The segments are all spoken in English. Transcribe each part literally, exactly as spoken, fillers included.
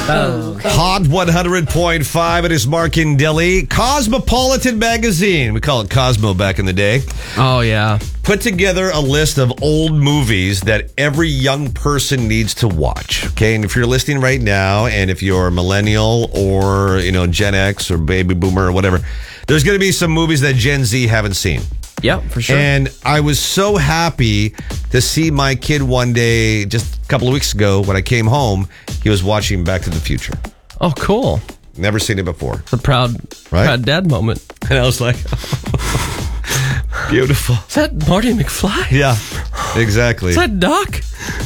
Oh. Hot one hundred point five. It is Mark and Dilly. Cosmopolitan Magazine. We call it Cosmo back in the day. Oh, yeah. Put together a list of old movies that every young person needs to watch. Okay, and if you're listening right now, and if you're a millennial or, you know, Gen X or baby boomer or whatever, there's going to be some movies that Gen Z haven't seen. Yeah, for sure. And I was so happy to see my kid one day, just a couple of weeks ago, when I came home, he was watching Back to the Future. Oh, cool. Never seen it before. It's a proud, Right? proud dad moment. And I was like, beautiful. Is that Marty McFly? Yeah, exactly. Is that Doc?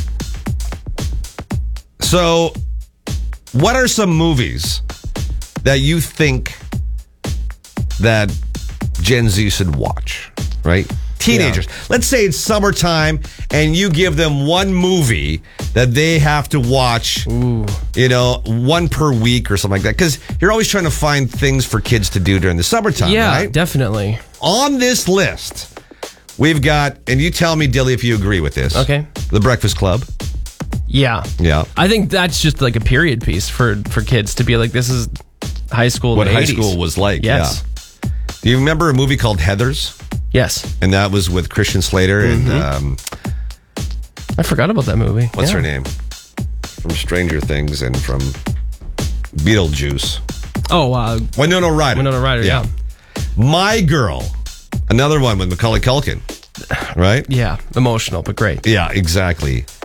So, what are some movies that you think that Gen Z should watch, right? Teenagers. Yeah. Let's say it's summertime and you give them one movie that they have to watch, Ooh. you know, one per week or something like that. Because you're always trying to find things for kids to do during the summertime, yeah, right? Definitely. On this list, we've got, and you tell me, Dilly, if you agree with this. Okay. The Breakfast Club. Yeah. Yeah. I think that's just like a period piece for, for kids to be like, this is high school in what the high eighties. school was like. Yes. Yeah. Do you remember a movie called Heathers? Yes. And that was with Christian Slater mm-hmm. and um, I forgot about that movie. What's yeah. her name? From Stranger Things and from Beetlejuice. Oh, uh, Winona Ryder. Winona Ryder, yeah. yeah. My Girl. Another one with Macaulay Culkin. Right? Yeah. Emotional, but great. Yeah, exactly.